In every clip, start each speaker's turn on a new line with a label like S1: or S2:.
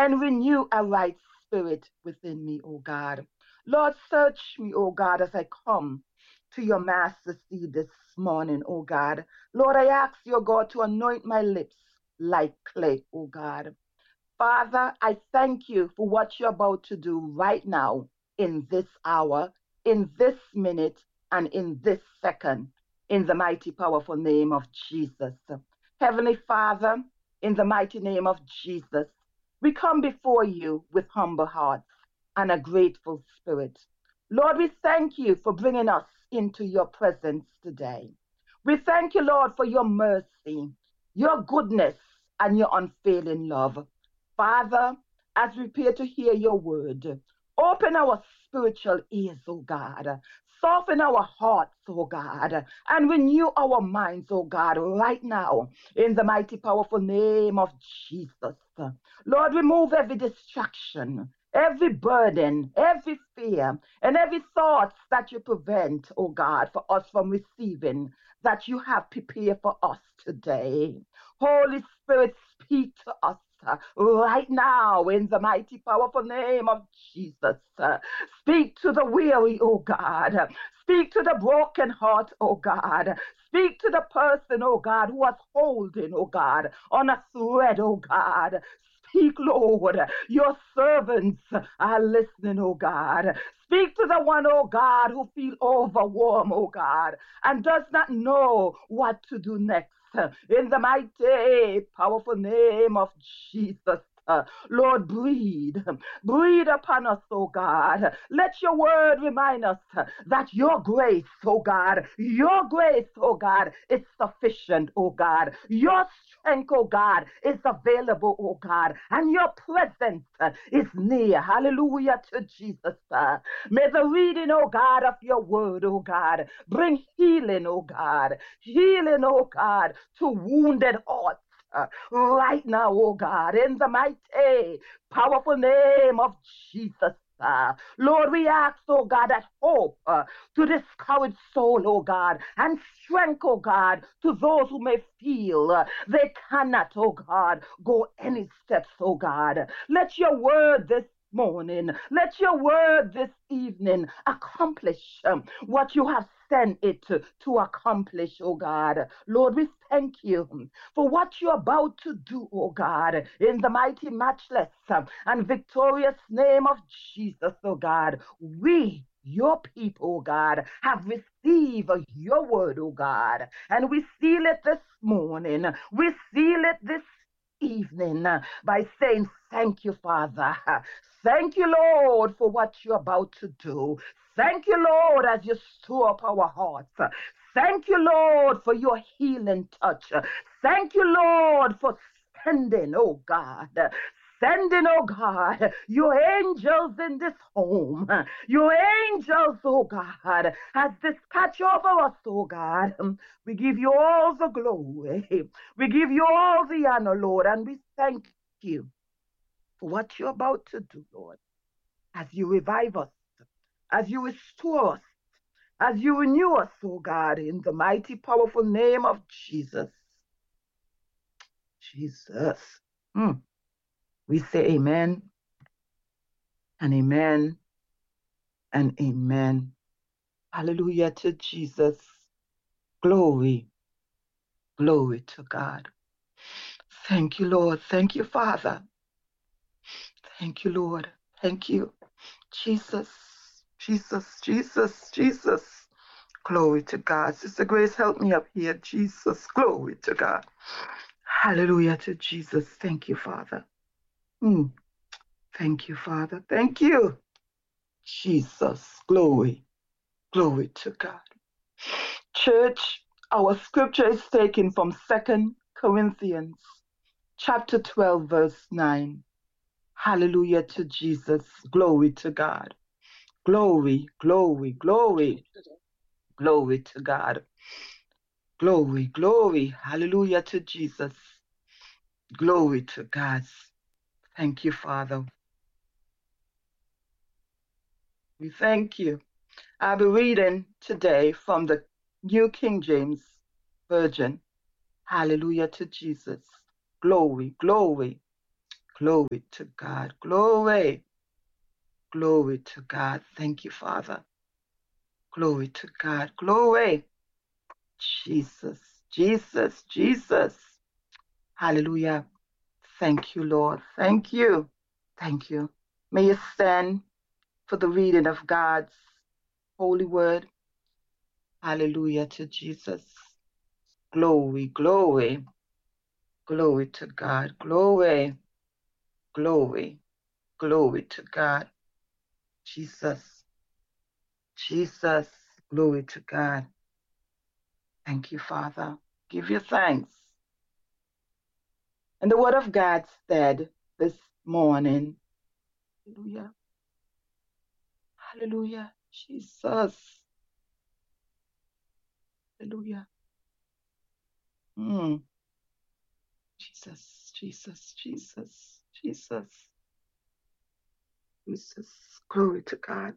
S1: and renew a right spirit within me, O God. Lord, search me, O God, as I come to your master's seat this morning, O God. Lord, I ask you, God, to anoint my lips like clay, O God. Father, I thank you for what you're about to do right now, in this hour, in this minute, and in this second, in the mighty, powerful name of Jesus. Heavenly Father, in the mighty name of Jesus, we come before you with humble hearts and a grateful spirit. Lord, we thank you for bringing us into your presence today. We thank you, Lord, for your mercy, your goodness, and your unfailing love. Father, as we prepare to hear your word, open our spiritual ears, oh God. Soften our hearts, oh God, and renew our minds, oh God, right now, in the mighty, powerful name of Jesus. Lord, remove every distraction, every burden, every fear, and every thought that you prevent, oh God, for us from receiving that you have prepared for us today. Holy Spirit, speak to us right now in the mighty, powerful name of Jesus. Speak to the weary, oh God. Speak to the broken heart, oh God. Speak to the person, oh God, who was holding, oh God, on a thread, oh God. Speak, Lord. Your servants are listening, oh God. Speak to the one, oh God, who feel overwhelmed, oh God, and does not know what to do next. In the mighty, powerful name of Jesus. Lord, breathe upon us, oh God. Let your word remind us that your grace, oh God, is sufficient, oh God. Your strength, oh God, is available, oh God, and your presence is near. Hallelujah to Jesus. May the reading, oh God, of your word, oh God, bring healing, oh God, to wounded hearts right now, oh God, in the mighty, powerful name of Jesus. Lord, we ask, oh God, that hope to discouraged soul, oh God, and strength, oh God, to those who may feel they cannot, oh God, go any steps, oh God. Let your word this morning, let your word this evening accomplish what you have sent it to accomplish, oh God. Lord, we thank you for what you're about to do, oh God, in the mighty, matchless, and victorious name of Jesus, oh God. We, your people, oh God, have received your word, oh God, and we seal it this morning. We seal it this evening by saying, thank you, Father. Thank you, Lord, for what you're about to do. Thank you, Lord, as you store up our hearts. Thank you, Lord, for your healing touch. Thank you, Lord, for sending, oh God. Sending, oh God, your angels in this home. Your angels, oh God, has dispatched over us, oh God. We give you all the glory. We give you all the honor, Lord, and we thank you for what you're about to do, Lord, as you revive us, as you restore us, as you renew us, oh God, in the mighty, powerful name of Jesus. Jesus. We say amen and amen and amen. Hallelujah to Jesus. Glory, glory to God. Thank you, Lord. Thank you, Father. Thank you, Lord. Thank you, Jesus. Jesus, Jesus, Jesus. Glory to God. Sister Grace, help me up here. Jesus, glory to God. Hallelujah to Jesus. Thank you, Father. Thank you, Father. Thank you. Jesus, glory. Glory to God. Church, our scripture is taken from 2 Corinthians chapter 12, verse 9. Hallelujah to Jesus. Glory to God. Glory, glory, glory. Glory to God. Glory, glory. Hallelujah to Jesus. Glory to God. Thank you, Father. We thank you. I'll be reading today from the New King James Version. Hallelujah to Jesus. Glory, glory. Glory to God. Glory. Glory to God. Thank you, Father. Glory to God. Glory. Jesus. Jesus. Jesus. Hallelujah. Thank you, Lord. Thank you. Thank you. May you stand for the reading of God's holy word. Hallelujah to Jesus. Glory, glory, glory to God. Glory, glory, glory to God. Jesus, Jesus, glory to God. Thank you, Father. Give you thanks. And the word of God said this morning, hallelujah, hallelujah, Jesus, hallelujah. Jesus, Jesus, Jesus, Jesus, Jesus, glory to God.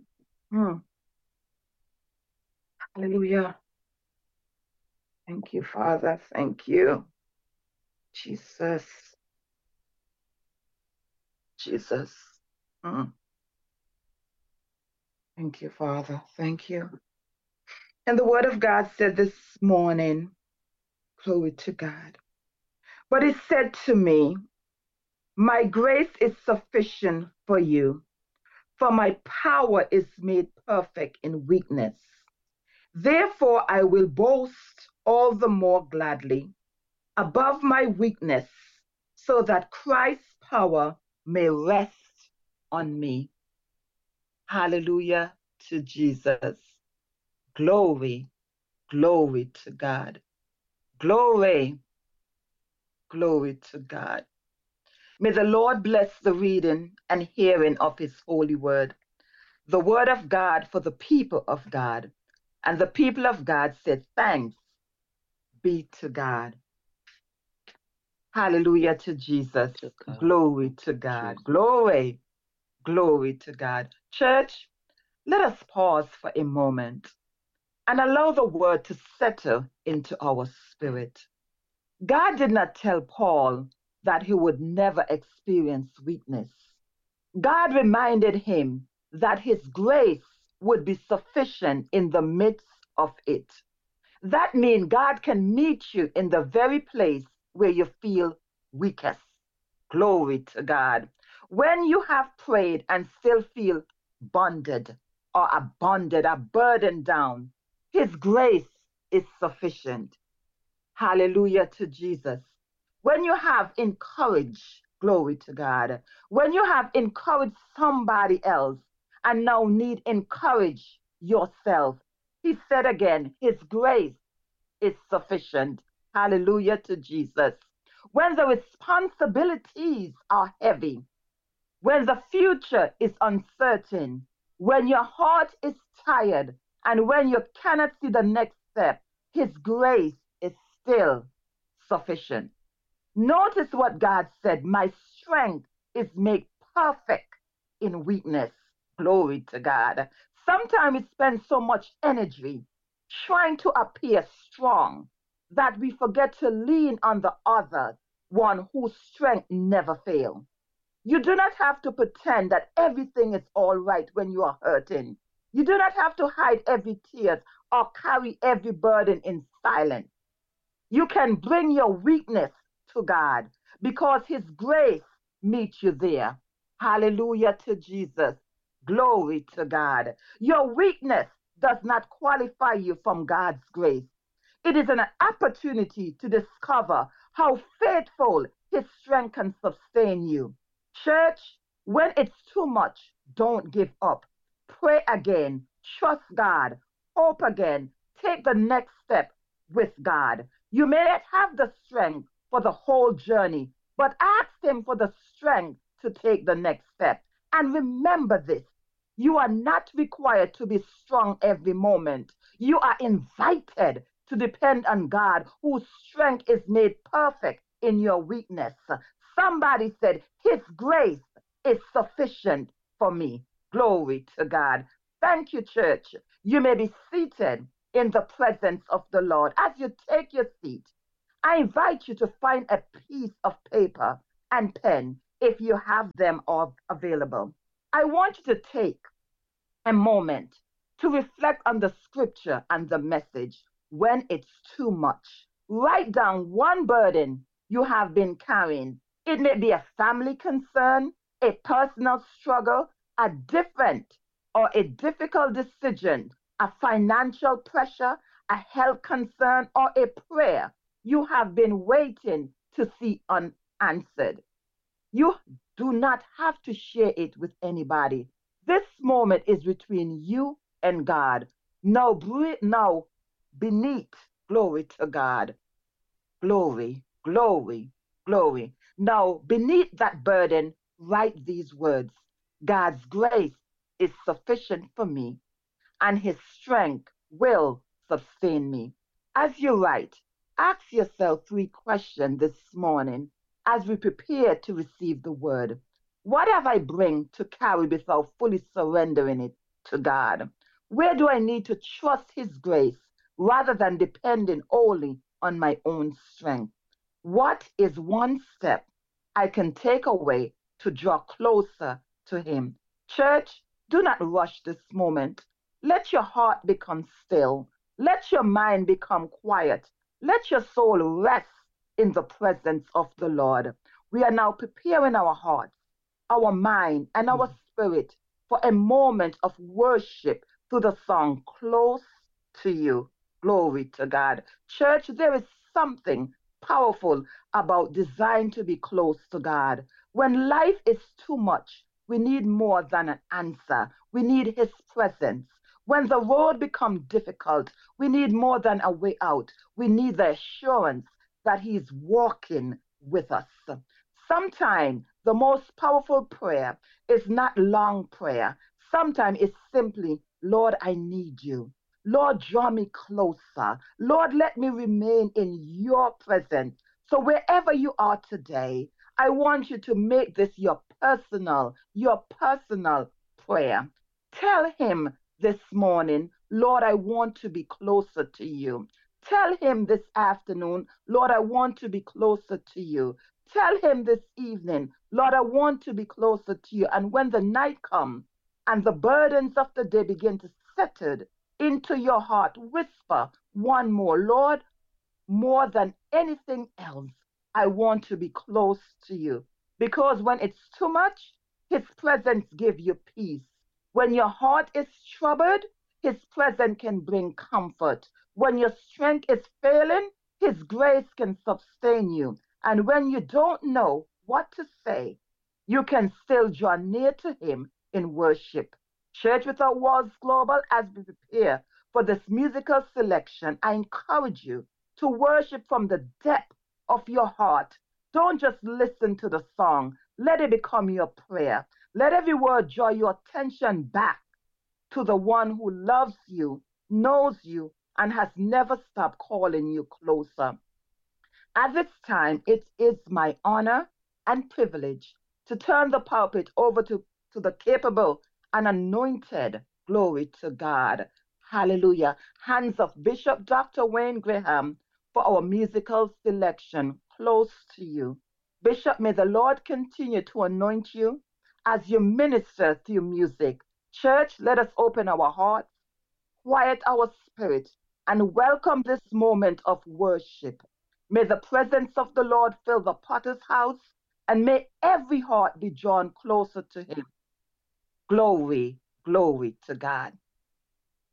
S1: Hallelujah. Thank you, Father. Thank you. Jesus. Jesus. Thank you, Father. Thank you. And the word of God said this morning, glory to God. But it said to me, my grace is sufficient for you, for my power is made perfect in weakness. Therefore, I will boast all the more gladly above my weakness, so that Christ's power may rest on me. Hallelujah to Jesus. Glory, glory to God. Glory, glory to God. May the Lord bless the reading and hearing of his holy word, the word of God for the people of God. And the people of God said, thanks be to God. Hallelujah to Jesus. Glory to God. Glory, glory to God. Church, let us pause for a moment and allow the word to settle into our spirit. God did not tell Paul that he would never experience weakness. God reminded him that his grace would be sufficient in the midst of it. That means God can meet you in the very place where you feel weakest. Glory to God. When you have prayed and still feel bonded or abundant or burdened down, his grace is sufficient. Hallelujah to Jesus. When you have encouraged, glory to God, when you have encouraged somebody else and now need encourage yourself, he said again, his grace is sufficient. Hallelujah to Jesus. When the responsibilities are heavy, when the future is uncertain, when your heart is tired, and when you cannot see the next step, his grace is still sufficient. Notice what God said, my strength is made perfect in weakness. Glory to God. Sometimes we spend so much energy trying to appear strong that we forget to lean on the other one whose strength never fails. You do not have to pretend that everything is all right when you are hurting. You do not have to hide every tear or carry every burden in silence. You can bring your weakness to God because his grace meets you there. Hallelujah to Jesus. Glory to God. Your weakness does not qualify you from God's grace. It is an opportunity to discover how faithful his strength can sustain you. Church, when it's too much, don't give up. Pray again. Trust God. Hope again. Take the next step with God. You may not have the strength for the whole journey, but ask him for the strength to take the next step. And remember this, you are not required to be strong every moment. You are invited to depend on God, whose strength is made perfect in your weakness. Somebody said, his grace is sufficient for me. Glory to God. Thank you, church. You may be seated in the presence of the Lord. As you take your seat, I invite you to find a piece of paper and pen. if you have them available. I want you to take a moment to reflect on the scripture and the message when it's too much. Write down one burden you have been carrying. It may be a family concern, a personal struggle, a different or a difficult decision, a financial pressure, a health concern, or a prayer you have been waiting to see unanswered. You do not have to share it with anybody. This moment is between you and God. Now beneath, glory to God. Glory, glory, glory. Now, beneath that burden, write these words: God's grace is sufficient for me, and his strength will sustain me. As you write, ask yourself 3 questions this morning as we prepare to receive the word. What have I bring to carry without fully surrendering it to God? Where do I need to trust his grace rather than depending only on my own strength? What is one step I can take away to draw closer to him? Church, do not rush this moment. Let your heart become still. Let your mind become quiet. Let your soul rest in the presence of the Lord. We are now preparing our hearts, our mind, and our spirit for a moment of worship through the song Close to You. Glory to God. Church, there is something powerful about desiring to be close to God. When life is too much, we need more than an answer. We need his presence. When the road becomes difficult, we need more than a way out. We need the assurance that he's walking with us. Sometimes the most powerful prayer is not long prayer. Sometimes it's simply, Lord, I need you. Lord, draw me closer. Lord, let me remain in your presence. So wherever you are today, I want you to make this your personal prayer. Tell him this morning, Lord, I want to be closer to you. Tell him this afternoon, Lord, I want to be closer to you. Tell him this evening, Lord, I want to be closer to you. And when the night comes and the burdens of the day begin to settle into your heart, whisper one more, Lord, more than anything else, I want to be close to you. Because when it's too much, his presence gives you peace. When your heart is troubled, his presence can bring comfort. When your strength is failing, his grace can sustain you. And when you don't know what to say, you can still draw near to him in worship. Church Without Walls Global, as we prepare for this musical selection, I encourage you to worship from the depth of your heart. Don't just listen to the song. Let it become your prayer. Let every word draw your attention back to the one who loves you, knows you, and has never stopped calling you closer. At this time, it is my honor and privilege to turn the pulpit over to the capable and anointed, glory to God, hallelujah, hands of Bishop Dr. Wayne Graham for our musical selection, Close to You. Bishop, may the Lord continue to anoint you as you minister through music. Church, let us open our hearts, quiet our spirit, and welcome this moment of worship. May the presence of the Lord fill the potter's house, and may every heart be drawn closer to him. Glory, glory to God.